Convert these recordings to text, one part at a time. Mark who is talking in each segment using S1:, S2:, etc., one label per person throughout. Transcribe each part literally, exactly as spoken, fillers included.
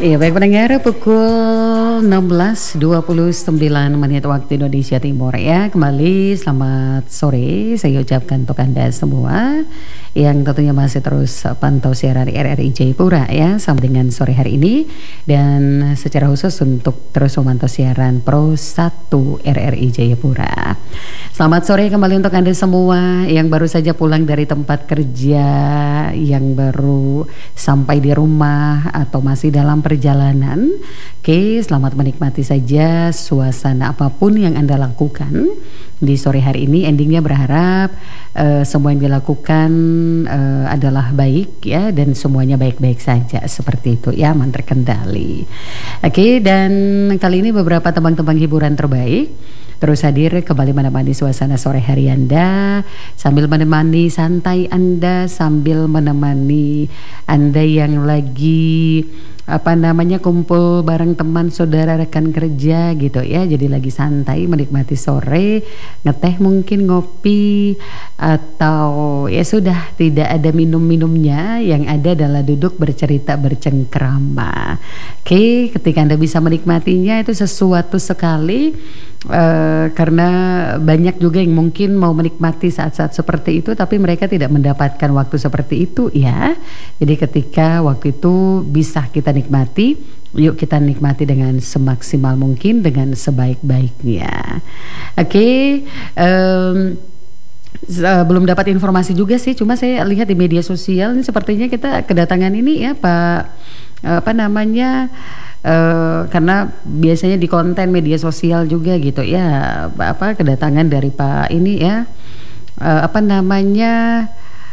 S1: Iya, baik pendengar, pukul enam belas dua puluh sembilan menit waktu Indonesia Timur ya. Kembali selamat sore saya ucapkan untuk Anda semua yang tentunya masih terus pantau siaran R R I Jayapura ya sampai dengan sore hari ini, dan secara khusus untuk terus memantau siaran Pro satu R R I Jayapura. Selamat sore kembali untuk Anda semua yang baru saja pulang dari tempat kerja, yang baru sampai di rumah atau masih dalam perjalanan. Oke, selamat menikmati saja suasana apapun yang Anda lakukan di sore hari ini. Endingnya berharap uh, semua yang dilakukan uh, adalah baik ya, dan semuanya baik-baik saja seperti itu ya, aman terkendali. Oke, dan kali ini beberapa tembang-tembang hiburan terbaik terus hadir kembali menemani suasana sore hari Anda, sambil menemani santai Anda, sambil menemani Anda yang lagi apa namanya kumpul bareng teman saudara rekan kerja gitu ya. Jadi lagi santai menikmati sore, ngeteh mungkin, ngopi, atau ya sudah tidak ada minum-minumnya, yang ada adalah duduk bercerita bercengkrama. Oke, ketika Anda bisa menikmatinya itu sesuatu sekali, uh, karena banyak juga yang mungkin mau menikmati saat-saat seperti itu tapi mereka tidak mendapatkan waktu seperti itu ya. Jadi ketika waktu itu bisa kita nikmati, yuk kita nikmati dengan semaksimal mungkin, dengan sebaik-baiknya. Oke, okay, um, belum dapat informasi juga sih, cuma saya lihat di media sosial ini sepertinya kita kedatangan ini ya Pak, apa namanya, uh, karena biasanya di konten media sosial juga gitu ya, apa kedatangan dari Pak ini ya, uh, apa namanya,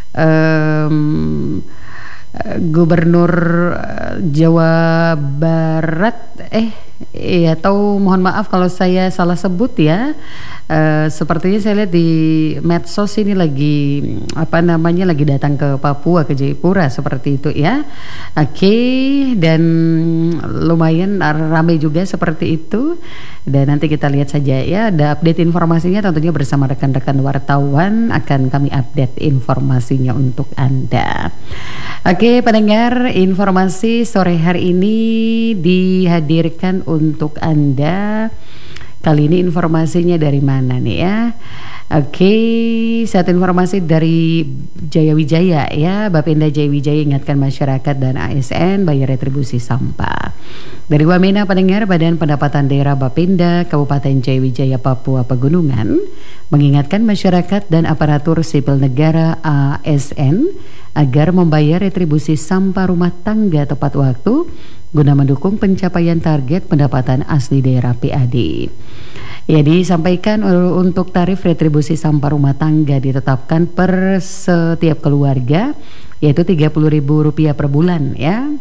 S1: um, Gubernur Jawa Barat, eh ya, atau mohon maaf kalau saya salah sebut ya. Uh, sepertinya saya lihat di medsos ini lagi apa namanya lagi datang ke Papua, ke Jayapura seperti itu ya. Oke, okay, dan lumayan ramai juga seperti itu. Dan nanti kita lihat saja ya, ada update informasinya tentunya bersama rekan-rekan wartawan, akan kami update informasinya untuk Anda. Oke, okay, pendengar, informasi sore hari ini dihadirkan untuk Anda. Kali ini informasinya dari mana nih ya? Oke, okay, satu informasi dari Jaya Wijaya ya. Bapenda Jaya Wijaya ingatkan masyarakat dan A S N bayar retribusi sampah. Dari Wamena, pendengar, Badan Pendapatan Daerah Bapenda Kabupaten Jaya Wijaya Papua Pegunungan mengingatkan masyarakat dan aparatur sipil negara A S N agar membayar retribusi sampah rumah tangga tepat waktu guna mendukung pencapaian target pendapatan asli daerah P A D. Ya, disampaikan untuk tarif retribusi sampah rumah tangga ditetapkan per setiap keluarga yaitu tiga puluh ribu rupiah per bulan ya.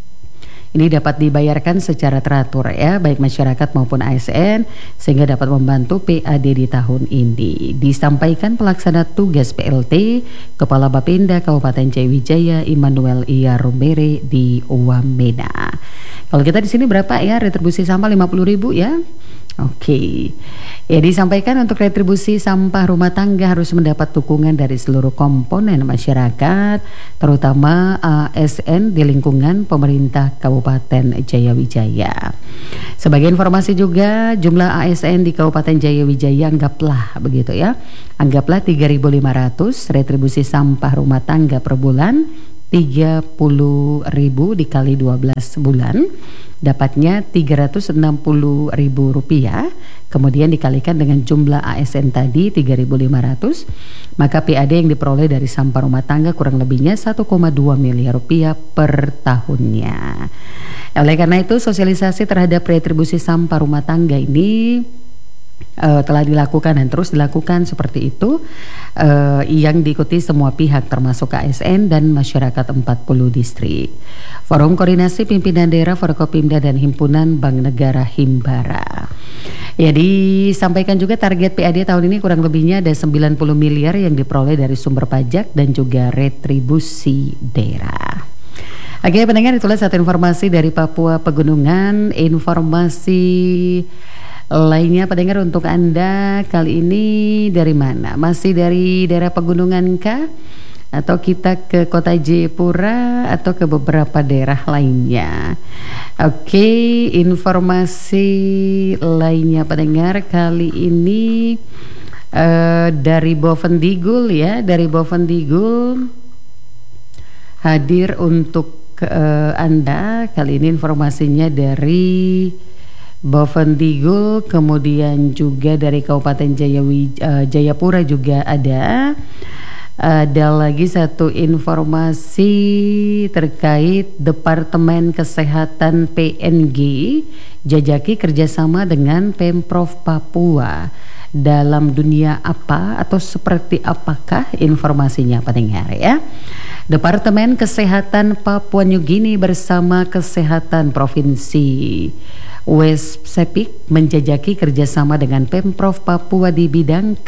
S1: Ini dapat dibayarkan secara teratur ya, baik masyarakat maupun A S N, sehingga dapat membantu P A D di tahun ini. Disampaikan pelaksana tugas P L T Kepala Bapenda Kabupaten Jaya Wijaya Immanuel Iyarumere di Wamena. Kalau kita di sini berapa ya retribusi sampah? lima puluh ribu ya. Oke, okay. Ya, disampaikan untuk retribusi sampah rumah tangga harus mendapat dukungan dari seluruh komponen masyarakat, terutama A S N di lingkungan pemerintah Kabupaten Jaya Wijaya. Sebagai informasi juga, jumlah A S N di Kabupaten Jaya Wijaya anggaplah begitu ya, anggaplah tiga ribu lima ratus, retribusi sampah rumah tangga per bulan tiga puluh ribu dikali dua belas bulan dapatnya tiga ratus enam puluh ribu rupiah, kemudian dikalikan dengan jumlah A S N tadi tiga ribu lima ratus, maka P A D yang diperoleh dari sampah rumah tangga kurang lebihnya satu koma dua miliar rupiah per tahunnya. Oleh karena itu, sosialisasi terhadap retribusi sampah rumah tangga ini Uh, telah dilakukan dan terus dilakukan seperti itu, uh, yang diikuti semua pihak termasuk A S N dan masyarakat empat puluh distrik. Forum Koordinasi Pimpinan Daerah Forkopimda dan Himpunan Bank Negara Himbara. Ya, disampaikan juga target P A D tahun ini kurang lebihnya ada sembilan puluh miliar yang diperoleh dari sumber pajak dan juga retribusi daerah. Oke, pendengar, itulah satu informasi dari Papua Pegunungan. Informasi lainnya pendengar untuk Anda kali ini dari mana? Masih dari daerah pegunungan kah? Atau kita ke kota Jayapura atau ke beberapa daerah lainnya? Oke, informasi lainnya pendengar kali ini uh, dari Bovendigul ya, dari Bovendigul hadir untuk uh, Anda. Kali ini informasinya dari Bovendigul, kemudian juga dari Kabupaten Jayawi, uh, Jayapura juga ada. Ada lagi satu informasi terkait Departemen Kesehatan P N G jajaki kerjasama dengan Pemprov Papua. Dalam dunia apa atau seperti apakah informasinya pendengar ya? Departemen Kesehatan Papua New Guinea bersama Kesehatan Provinsi West Sepik menjajaki kerjasama dengan Pemprov Papua di bidang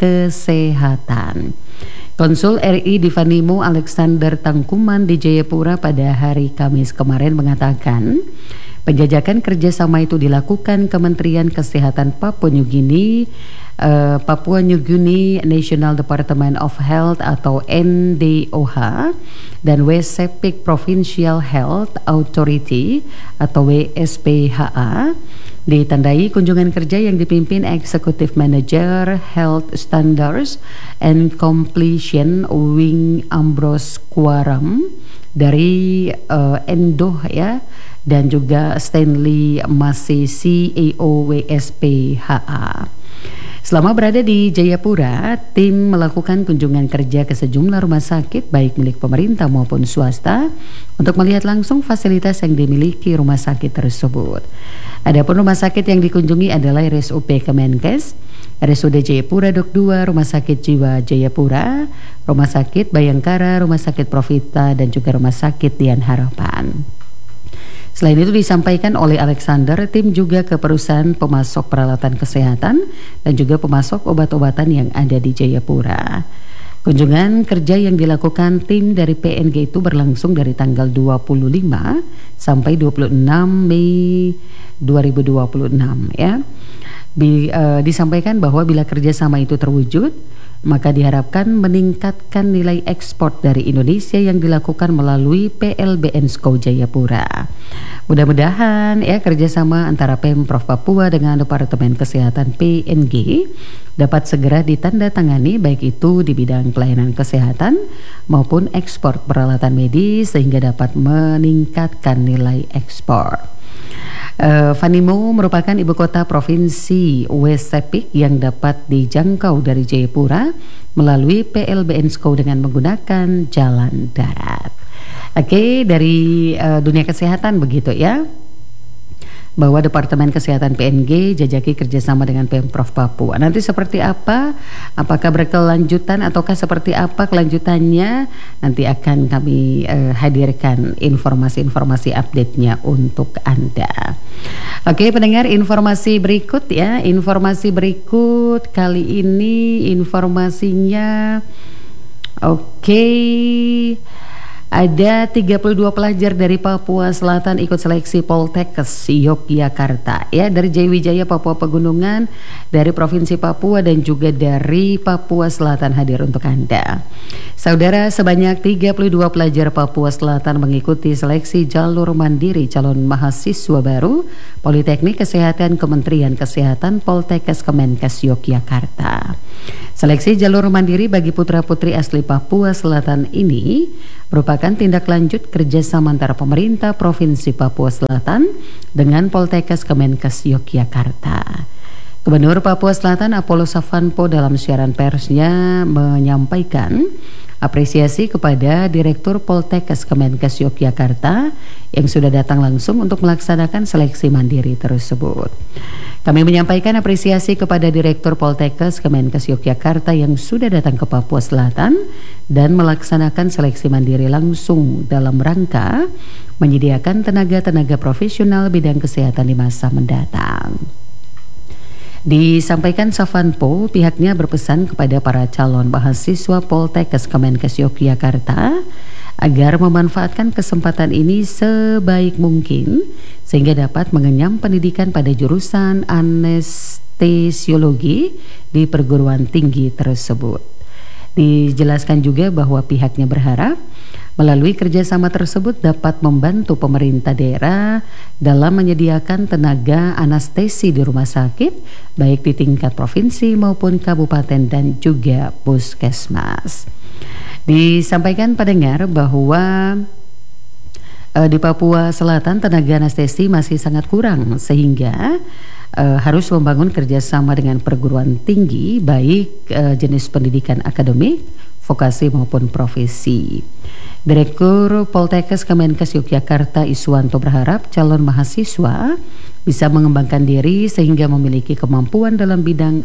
S1: kesehatan. Konsul R I Divanimo Alexander Tangkuman di Jayapura pada hari Kamis kemarin mengatakan penjajakan kerjasama itu dilakukan Kementerian Kesehatan Papua New Guinea, uh, Papua New Guinea National Department of Health atau N D O H dan West Sepik Provincial Health Authority atau W S P H A. Ditandai kunjungan kerja yang dipimpin Executive Manager Health Standards and Completion Wing Ambrose Quaram dari uh, Endo ya, dan juga Stanley Masih C E O W S P H A. Selama berada di Jayapura, tim melakukan kunjungan kerja ke sejumlah rumah sakit baik milik pemerintah maupun swasta untuk melihat langsung fasilitas yang dimiliki rumah sakit tersebut. Adapun rumah sakit yang dikunjungi adalah R S U P Kemenkes, R S U D Jayapura Dok dua, Rumah Sakit Jiwa Jayapura, Rumah Sakit Bayangkara, Rumah Sakit Profita, dan juga Rumah Sakit Dian Harapan. Selain itu disampaikan oleh Alexander, tim juga ke perusahaan pemasok peralatan kesehatan dan juga pemasok obat-obatan yang ada di Jayapura. Kunjungan kerja yang dilakukan tim dari P N G itu berlangsung dari tanggal dua puluh lima sampai dua puluh enam Mei dua ribu dua puluh enam ya. Bi, uh, disampaikan bahwa bila kerjasama itu terwujud, maka diharapkan meningkatkan nilai ekspor dari Indonesia yang dilakukan melalui P L B N S C O Jayapura. Mudah-mudahan ya kerjasama antara Pemprov Papua dengan Departemen Kesehatan P N G dapat segera ditandatangani baik itu di bidang pelayanan kesehatan maupun ekspor peralatan medis sehingga dapat meningkatkan nilai ekspor. Uh, Vanimo merupakan ibu kota provinsi West Sepik yang dapat dijangkau dari Jayapura melalui P L B N S C O dengan menggunakan jalan darat. Oke, okay, dari uh, dunia kesehatan begitu ya, bahwa Departemen Kesehatan P N G jajaki kerjasama dengan Pemprov Papua. Nanti seperti apa? Apakah berkelanjutan ataukah seperti apa kelanjutannya? Nanti akan kami uh, hadirkan informasi-informasi update-nya untuk Anda. Oke, pendengar, informasi berikut ya. Informasi berikut kali ini informasinya oke. Ada tiga puluh dua pelajar dari Papua Selatan ikut seleksi Poltekkes Yogyakarta ya, dari Jayawijaya Papua Pegunungan, dari Provinsi Papua dan juga dari Papua Selatan hadir untuk Anda. Saudara, sebanyak tiga puluh dua pelajar Papua Selatan mengikuti seleksi jalur mandiri calon mahasiswa baru Politeknik Kesehatan Kementerian Kesehatan Poltekkes Kemenkes Yogyakarta. Seleksi jalur mandiri bagi putra-putri asli Papua Selatan ini merupakan tindak lanjut kerjasama antara pemerintah Provinsi Papua Selatan dengan Poltekkes Kemenkes Yogyakarta. Gubernur Papua Selatan Apollo Savanpo dalam siaran persnya menyampaikan apresiasi kepada Direktur Poltekkes Kemenkes Yogyakarta yang sudah datang langsung untuk melaksanakan seleksi mandiri tersebut. Kami menyampaikan apresiasi kepada Direktur Poltekkes Kemenkes Yogyakarta yang sudah datang ke Papua Selatan dan melaksanakan seleksi mandiri langsung dalam rangka menyediakan tenaga-tenaga profesional bidang kesehatan di masa mendatang. Disampaikan Savanpo, pihaknya berpesan kepada para calon mahasiswa Poltekkes Kemenkes Yogyakarta agar memanfaatkan kesempatan ini sebaik mungkin sehingga dapat mengenyam pendidikan pada jurusan anestesiologi di perguruan tinggi tersebut. Dijelaskan juga bahwa pihaknya berharap Melalui kerjasama tersebut dapat membantu pemerintah daerah dalam menyediakan tenaga anestesi di rumah sakit, baik di tingkat provinsi maupun kabupaten dan juga puskesmas. Disampaikan pendengar bahwa uh, di Papua Selatan tenaga anestesi masih sangat kurang sehingga uh, harus membangun kerjasama dengan perguruan tinggi baik uh, jenis pendidikan akademik, vokasi maupun profesi. Direktur Poltekkes Kemenkes Yogyakarta Iswanto berharap calon mahasiswa bisa mengembangkan diri sehingga memiliki kemampuan dalam bidang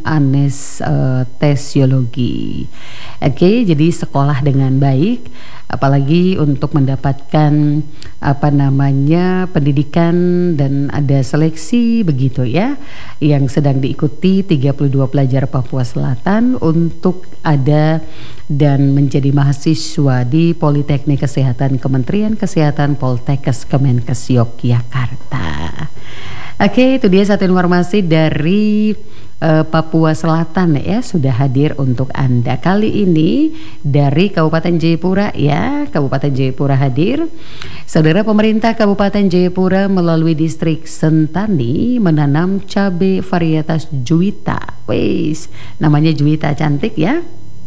S1: anestesiologi. Oke, jadi sekolah dengan baik, apalagi untuk mendapatkan apa namanya pendidikan dan ada seleksi begitu ya, yang sedang diikuti tiga puluh dua pelajar Papua Selatan untuk ada dan menjadi mahasiswa di Politeknik Kesehatan Kementerian Kesehatan Poltekkes Kemenkes Yogyakarta. Oke, itu dia satu informasi dari uh, Papua Selatan ya, sudah hadir untuk Anda. Kali ini dari Kabupaten Jayapura ya, Kabupaten Jayapura hadir. Saudara, pemerintah Kabupaten Jayapura melalui distrik Sentani menanam cabai varietas Juwita. Wis, namanya Juwita, cantik ya.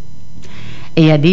S1: Iya, di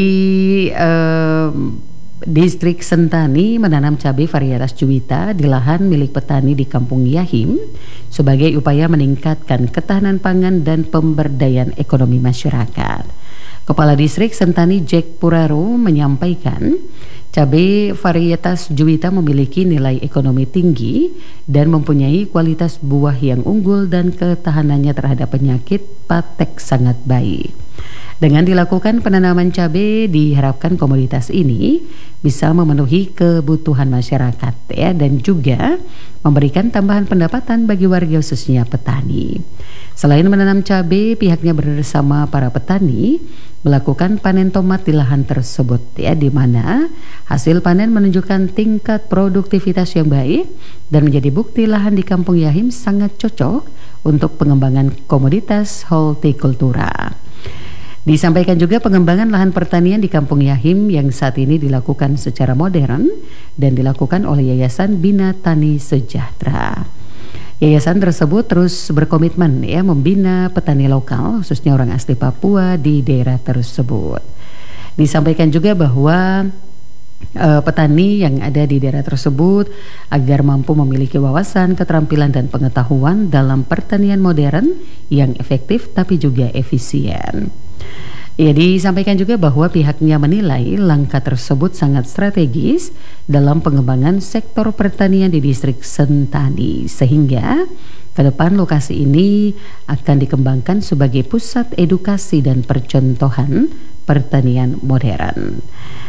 S1: uh, Distrik Sentani menanam cabai varietas Juwita di lahan milik petani di Kampung Yahim sebagai upaya meningkatkan ketahanan pangan dan pemberdayaan ekonomi masyarakat. Kepala Distrik Sentani Jack Puraro menyampaikan cabai varietas Juwita memiliki nilai ekonomi tinggi dan mempunyai kualitas buah yang unggul dan ketahanannya terhadap penyakit patek sangat baik. Dengan dilakukan penanaman cabai, diharapkan komoditas ini bisa memenuhi kebutuhan masyarakat ya, dan juga memberikan tambahan pendapatan bagi warga khususnya petani. Selain menanam cabai, pihaknya bersama para petani melakukan panen tomat di lahan tersebut ya, di mana hasil panen menunjukkan tingkat produktivitas yang baik dan menjadi bukti lahan di Kampung Yahim sangat cocok untuk pengembangan komoditas hortikultura. Disampaikan juga pengembangan lahan pertanian di Kampung Yahim yang saat ini dilakukan secara modern dan dilakukan oleh Yayasan Bina Tani Sejahtera. Yayasan tersebut terus berkomitmen ya membina petani lokal khususnya orang asli Papua di daerah tersebut. Disampaikan juga bahwa uh, petani yang ada di daerah tersebut agar mampu memiliki wawasan, keterampilan dan pengetahuan dalam pertanian modern yang efektif tapi juga efisien. Ya, disampaikan juga bahwa pihaknya menilai langkah tersebut sangat strategis dalam pengembangan sektor pertanian di distrik Sentani, sehingga ke depan lokasi ini akan dikembangkan sebagai pusat edukasi dan percontohan pertanian modern.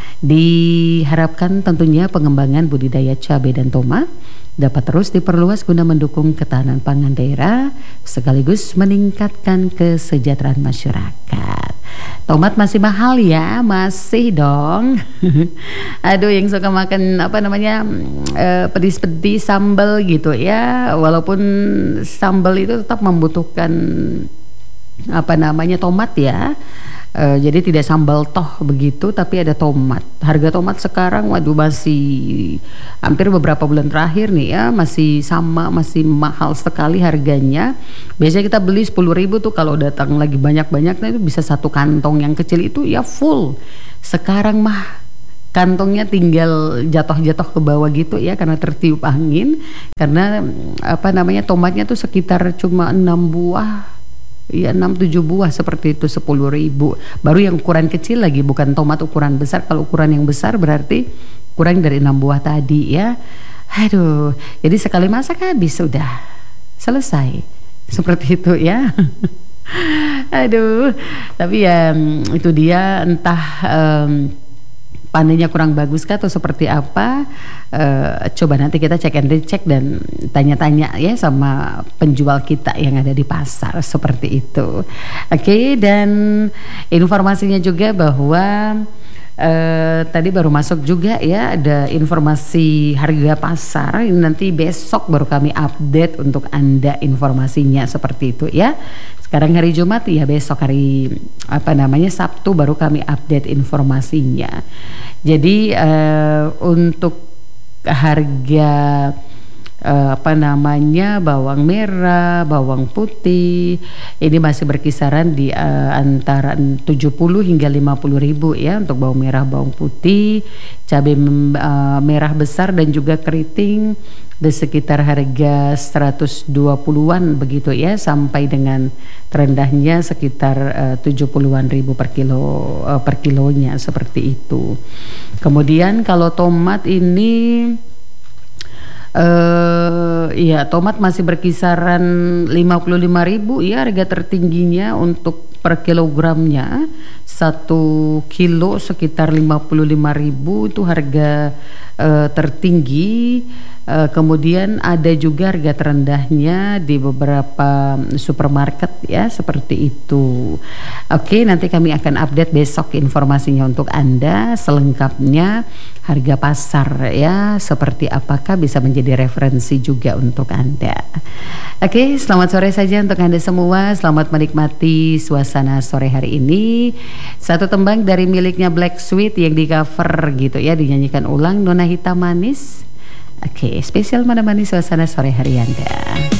S1: Diharapkan tentunya pengembangan budidaya cabai dan tomat dapat terus diperluas guna mendukung ketahanan pangan daerah sekaligus meningkatkan kesejahteraan masyarakat. Tomat masih mahal ya, masih dong. Aduh, yang suka makan apa namanya eh, pedis-pedis sambal gitu ya, walaupun sambal itu tetap membutuhkan apa namanya tomat ya. Uh, jadi tidak sambal toh begitu, tapi ada tomat. Harga tomat sekarang waduh masih hampir beberapa bulan terakhir nih ya, masih sama, masih mahal sekali harganya. Biasanya kita beli sepuluh ribu tuh, kalau datang lagi banyak-banyaknya itu bisa satu kantong yang kecil itu ya full. Sekarang mah kantongnya tinggal jatuh-jatuh ke bawah gitu ya, karena tertiup angin. Karena apa namanya tomatnya tuh sekitar cuma enam buah. Ya enam tujuh buah seperti itu sepuluh ribu. Baru yang ukuran kecil lagi, bukan tomat ukuran besar. Kalau ukuran yang besar berarti kurang dari enam buah tadi ya. Aduh, jadi sekali masak habis sudah selesai. Seperti itu ya. Aduh, tapi ya itu dia, entah um, panennya kurang bagus kah atau seperti apa, uh, coba nanti kita cek and recheck dan tanya-tanya ya sama penjual kita yang ada di pasar seperti itu. Oke, dan informasinya juga bahwa Uh, tadi baru masuk juga ya, ada informasi harga pasar. Ini nanti besok baru kami update untuk Anda informasinya seperti itu ya. Sekarang hari Jumat ya, besok hari apa namanya Sabtu baru kami update informasinya. Jadi uh, untuk harga uh, apa namanya bawang merah, bawang putih ini masih berkisaran di uh, antara tujuh puluh hingga lima puluh ribu ya untuk bawang merah, bawang putih, cabai uh, merah besar dan juga keriting di sekitar harga seratus dua puluhan begitu ya, sampai dengan terendahnya sekitar uh, tujuh puluhan ribu per kilo uh, per kilonya seperti itu. Kemudian kalau tomat ini Uh, ya tomat masih berkisaran lima puluh lima ribu ya harga tertingginya untuk per kilogramnya. Satu kilo sekitar lima puluh lima ribu itu harga uh, tertinggi. Uh, kemudian ada juga harga terendahnya di beberapa supermarket ya seperti itu. Oke, nanti kami akan update besok informasinya untuk Anda selengkapnya harga pasar ya seperti apakah bisa menjadi referensi juga untuk Anda. Oke, selamat sore saja untuk Anda semua. Selamat menikmati suasana sore hari ini. Satu tembang dari miliknya Black Sweet yang di cover gitu ya, dinyanyikan ulang Nona Hitam Manis. Oke, spesial menemani suasana sore hari Anda.